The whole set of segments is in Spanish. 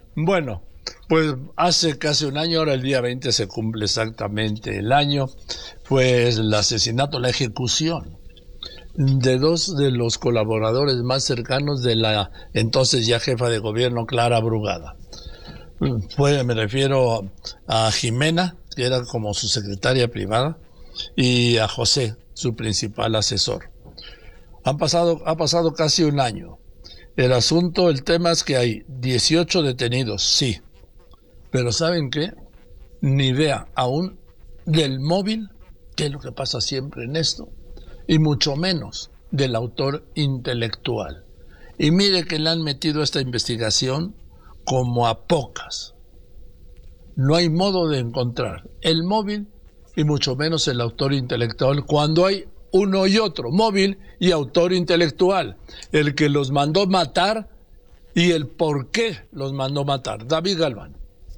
Bueno, pues hace casi un año, ahora el día 20 se cumple exactamente el año, pues el asesinato, la ejecución de dos de los colaboradores más cercanos de la entonces ya jefa de gobierno, Clara Brugada. Me refiero a Jimena, que era como su secretaria privada, y a José, su principal asesor. Ha pasado casi un año. El tema es que hay 18 detenidos, sí. Pero ¿saben qué? Ni idea aún del móvil, que es lo que pasa siempre en esto, y mucho menos del autor intelectual. Y mire que le han metido esta investigación como a pocas. No hay modo de encontrar el móvil y mucho menos el autor intelectual cuando hay uno y otro, móvil y autor intelectual, el que los mandó matar y el por qué los mandó matar. David Galván.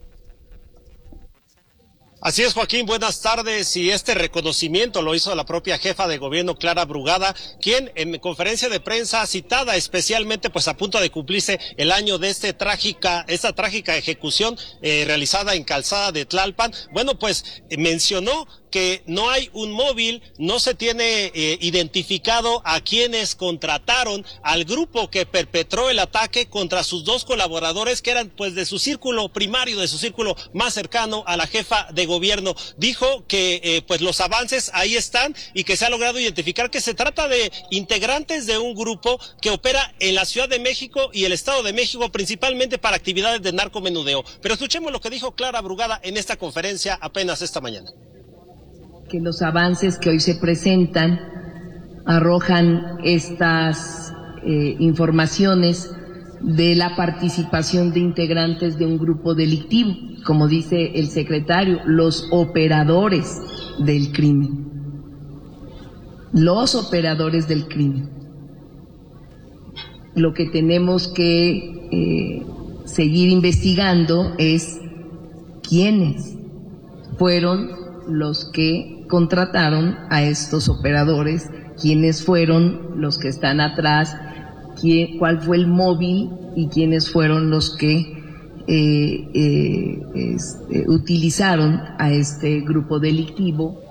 Así es, Joaquín, buenas tardes. Y este reconocimiento lo hizo la propia jefa de gobierno, Clara Brugada, quien en conferencia de prensa citada especialmente pues a punto de cumplirse el año de esta trágica ejecución realizada en Calzada de Tlalpan, bueno, pues mencionó que no hay un móvil, no se tiene identificado a quienes contrataron al grupo que perpetró el ataque contra sus dos colaboradores que eran pues de su círculo primario, de su círculo más cercano a la jefa de gobierno. Dijo que pues los avances ahí están y que se ha logrado identificar que se trata de integrantes de un grupo que opera en la Ciudad de México y el Estado de México principalmente para actividades de narcomenudeo. Pero escuchemos lo que dijo Clara Brugada en esta conferencia apenas esta mañana. Que los avances que hoy se presentan arrojan estas informaciones de la participación de integrantes de un grupo delictivo, como dice el secretario, los operadores del crimen. Los operadores del crimen. Lo que tenemos que seguir investigando es quiénes fueron los que contrataron a estos operadores, quiénes fueron los que están atrás, cuál fue el móvil y quiénes fueron los que utilizaron a este grupo delictivo.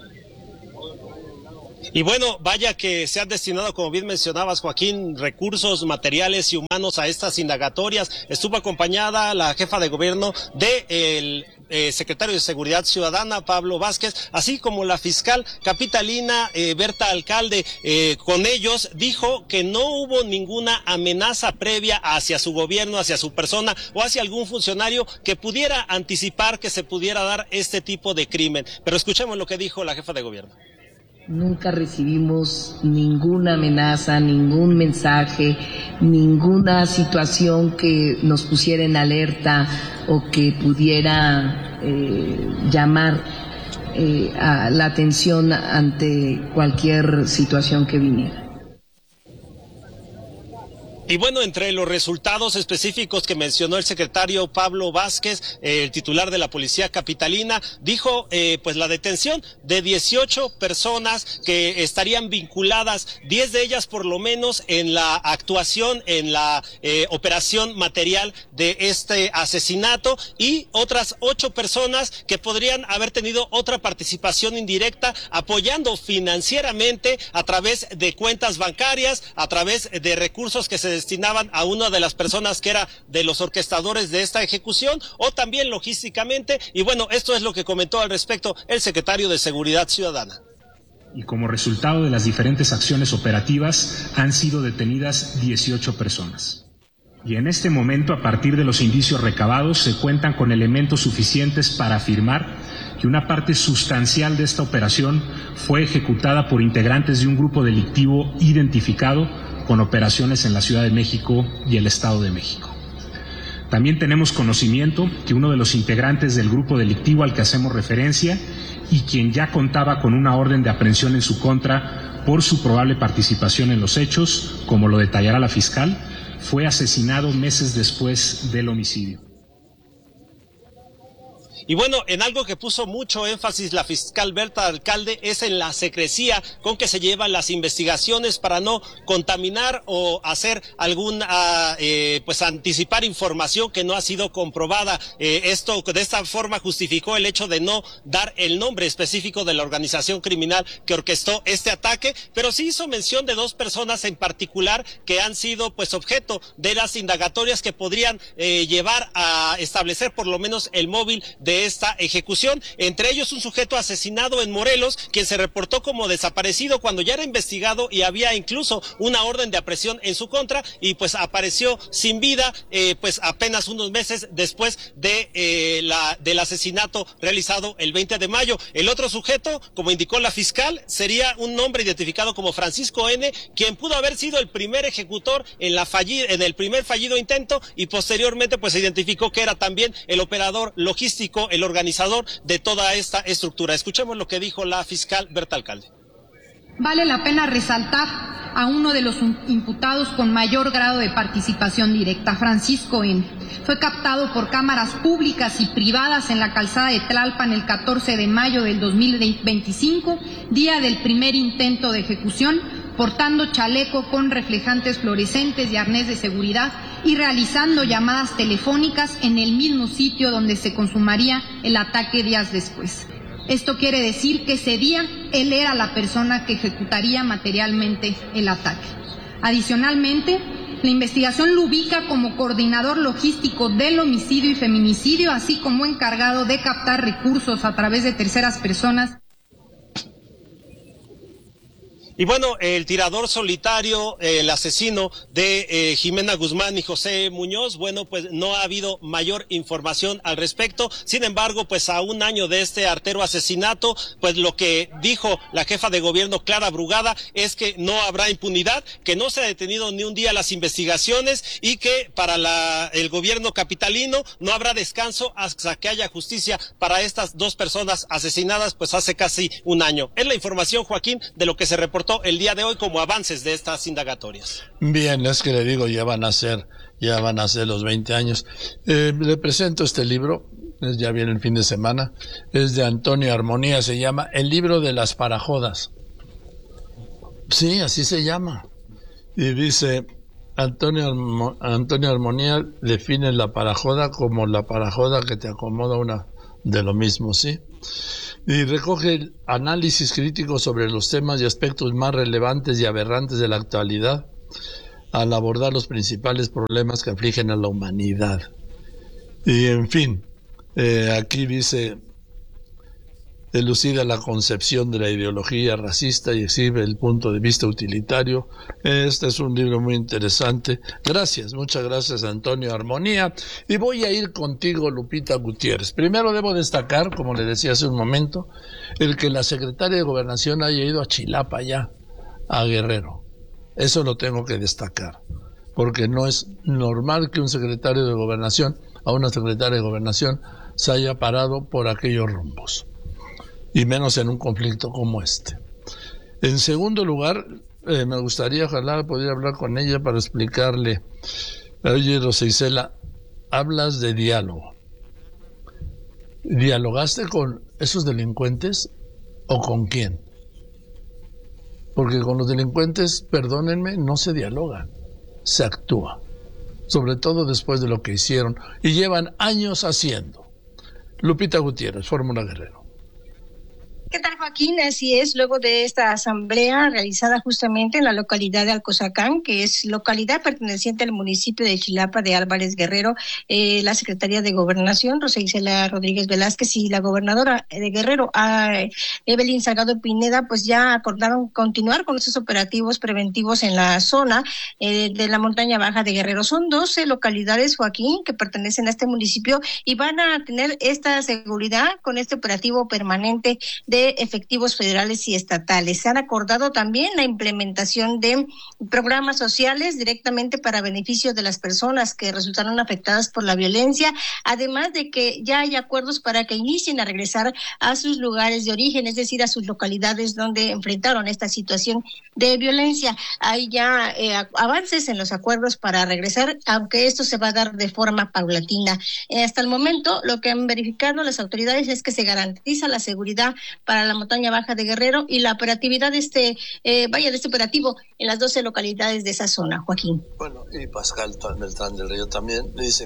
Y bueno, vaya que se han destinado, como bien mencionabas, Joaquín, recursos materiales y humanos a estas indagatorias. Estuvo acompañada la jefa de gobierno del secretario de Seguridad Ciudadana, Pablo Vázquez, así como la fiscal capitalina, Berta Alcalde. Con ellos dijo que no hubo ninguna amenaza previa hacia su gobierno, hacia su persona o hacia algún funcionario que pudiera anticipar que se pudiera dar este tipo de crimen. Pero escuchemos lo que dijo la jefa de gobierno. Nunca recibimos ninguna amenaza, ningún mensaje, ninguna situación que nos pusiera en alerta o que pudiera llamar a la atención ante cualquier situación que viniera. Y bueno, entre los resultados específicos que mencionó el secretario Pablo Vázquez, el titular de la Policía Capitalina, dijo pues la detención de 18 personas que estarían vinculadas, 10 de ellas por lo menos en la actuación, en la operación material de este asesinato, y otras 8 personas que podrían haber tenido otra participación indirecta apoyando financieramente a través de cuentas bancarias, a través de recursos que se destinaban a una de las personas que era de los orquestadores de esta ejecución, o también logísticamente. Y bueno, esto es lo que comentó al respecto el secretario de Seguridad Ciudadana. Y como resultado de las diferentes acciones operativas han sido detenidas 18 personas. Y en este momento, a partir de los indicios recabados, se cuentan con elementos suficientes para afirmar que una parte sustancial de esta operación fue ejecutada por integrantes de un grupo delictivo identificado con operaciones en la Ciudad de México y el Estado de México. También tenemos conocimiento que uno de los integrantes del grupo delictivo al que hacemos referencia y quien ya contaba con una orden de aprehensión en su contra por su probable participación en los hechos, como lo detallará la fiscal, fue asesinado meses después del homicidio. Y bueno, en algo que puso mucho énfasis la fiscal Berta Alcalde es en la secrecía con que se llevan las investigaciones para no contaminar o hacer pues anticipar información que no ha sido comprobada. Esto de esta forma justificó el hecho de no dar el nombre específico de la organización criminal que orquestó este ataque, pero sí hizo mención de 2 personas en particular que han sido pues objeto de las indagatorias que podrían llevar a establecer por lo menos el móvil de esta ejecución, entre ellos un sujeto asesinado en Morelos, quien se reportó como desaparecido cuando ya era investigado y había incluso una orden de aprehensión en su contra, y pues apareció sin vida pues apenas unos meses después del asesinato realizado el 20 de mayo. El otro sujeto, como indicó la fiscal, sería un hombre identificado como Francisco N., quien pudo haber sido el primer ejecutor en el primer fallido intento, y posteriormente pues se identificó que era también el operador logístico, el organizador de toda esta estructura. Escuchemos lo que dijo la fiscal Berta Alcalde. Vale la pena resaltar a uno de los imputados con mayor grado de participación directa, Francisco N. Fue captado por cámaras públicas y privadas en la calzada de Tlalpan el 14 de mayo del 2025, día del primer intento de ejecución, portando chaleco con reflejantes fluorescentes y arnés de seguridad y realizando llamadas telefónicas en el mismo sitio donde se consumaría el ataque días después. Esto quiere decir que ese día él era la persona que ejecutaría materialmente el ataque. Adicionalmente, la investigación lo ubica como coordinador logístico del homicidio y feminicidio, así como encargado de captar recursos a través de terceras personas. Y bueno, el tirador solitario, el asesino de Jimena Guzmán y José Muñoz, bueno, pues no ha habido mayor información al respecto. Sin embargo, pues a un año de este artero asesinato, pues lo que dijo la jefa de gobierno, Clara Brugada, es que no habrá impunidad, que no se ha detenido ni un día las investigaciones y que para el gobierno capitalino no habrá descanso hasta que haya justicia para estas 2 personas asesinadas pues hace casi un año. Es la información, Joaquín, de lo que se reportó el día de hoy como avances de estas indagatorias. Bien, es que le digo, ya van a ser los 20 años. Le presento este libro, ya viene el fin de semana, es de Antonio Armonía, se llama El libro de las parajodas. Sí, así se llama. Y dice, Antonio Armonía define la parajoda como la parajoda que te acomoda una de lo mismo, ¿sí? Y recoge análisis críticos sobre los temas y aspectos más relevantes y aberrantes de la actualidad al abordar los principales problemas que afligen a la humanidad. Y en fin, aquí dice, elucida la concepción de la ideología racista y exhibe el punto de vista utilitario. Este es un libro muy interesante. Gracias, muchas gracias, Antonio Armonía. Y voy a ir contigo, Lupita Gutiérrez. Primero debo destacar, como le decía hace un momento, el que la secretaria de Gobernación haya ido a Chilapa ya, a Guerrero. Eso lo tengo que destacar, porque no es normal que un secretario de Gobernación, a una secretaria de Gobernación, se haya parado por aquellos rumbos, y menos en un conflicto como este. En segundo lugar, me gustaría, ojalá pudiera hablar con ella para explicarle, oye, Rosa Isela, hablas de diálogo. ¿Dialogaste con esos delincuentes o con quién? Porque con los delincuentes, perdónenme, no se dialoga, se actúa, sobre todo después de lo que hicieron y llevan años haciendo. Lupita Gutiérrez, Fórmula Guerrero. ¿Qué tal, Joaquín? Así es, luego de esta asamblea realizada justamente en la localidad de Alcozacán, que es localidad perteneciente al municipio de Chilapa de Álvarez Guerrero, la Secretaría de Gobernación, Rosa Isela Rodríguez Velázquez, y la gobernadora de Guerrero, Evelyn Salgado Pineda, pues ya acordaron continuar con estos operativos preventivos en la zona de la montaña baja de Guerrero. Son 12 localidades, Joaquín, que pertenecen a este municipio y van a tener esta seguridad con este operativo permanente de de efectivos federales y estatales. Se han acordado también la implementación de programas sociales directamente para beneficio de las personas que resultaron afectadas por la violencia, además de que ya hay acuerdos para que inicien a regresar a sus lugares de origen, es decir, a sus localidades donde enfrentaron esta situación de violencia. Hay ya avances en los acuerdos para regresar, aunque esto se va a dar de forma paulatina. Hasta el momento, lo que han verificado las autoridades es que se garantiza la seguridad para la montaña baja de Guerrero y la operatividad de este operativo en las 12 localidades de esa zona, Joaquín. Bueno, y Pascal Beltrán del Río también dice: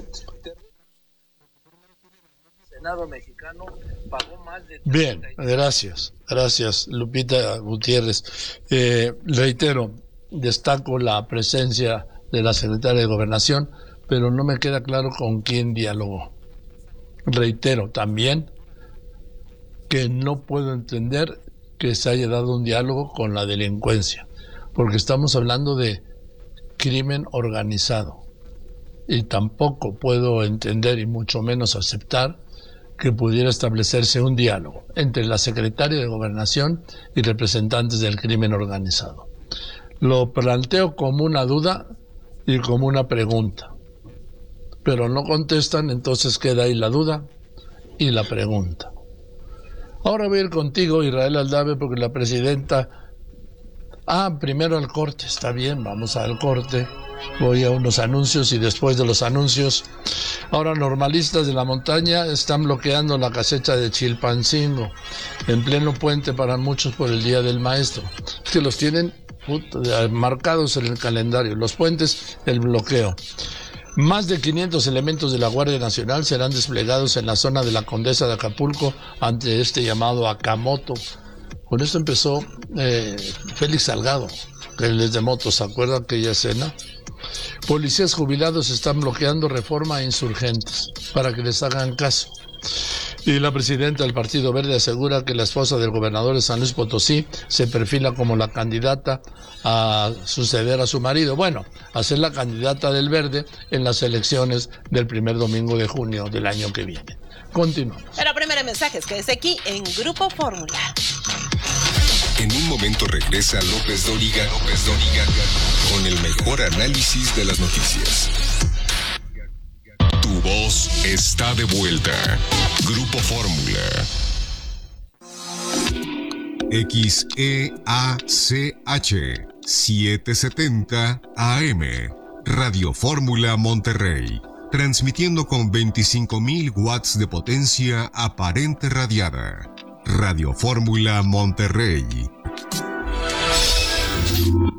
Senado mexicano pagó más de... Bien, gracias Lupita Gutiérrez. Reitero, destaco la presencia de la secretaria de Gobernación, pero no me queda claro con quién dialogó. Reitero también que no puedo entender que se haya dado un diálogo con la delincuencia, porque estamos hablando de crimen organizado, y tampoco puedo entender y mucho menos aceptar que pudiera establecerse un diálogo entre la secretaria de Gobernación y representantes del crimen organizado. Lo planteo como una duda y como una pregunta, pero no contestan, entonces queda ahí la duda y la pregunta. Ahora voy a ir contigo, Israel Aldave, porque la presidenta... primero al corte, está bien, vamos al corte. Voy a unos anuncios y después de los anuncios... Ahora, normalistas de la montaña están bloqueando la cosecha de Chilpancingo, en pleno puente para muchos por el Día del Maestro. Es que los tienen marcados en el calendario, los puentes, el bloqueo. Más de 500 elementos de la Guardia Nacional serán desplegados en la zona de la Condesa de Acapulco ante este llamado Akamoto. Con esto empezó Félix Salgado, que él es de motos, ¿se acuerdan aquella escena? Policías jubilados están bloqueando Reforma e Insurgentes para que les hagan caso. Y la presidenta del Partido Verde asegura que la esposa del gobernador de San Luis Potosí se perfila como la candidata a suceder a su marido. Bueno, a ser la candidata del Verde en las elecciones del primer domingo de junio del año que viene. Continuamos. Pero primero mensajes, quédese aquí en Grupo Fórmula. En un momento regresa López Dóriga con el mejor análisis de las noticias. Tu voz está de vuelta. Grupo Fórmula. XEACH 770 AM. Radio Fórmula Monterrey. Transmitiendo con 25,000 watts de potencia aparente radiada. Radio Fórmula Monterrey.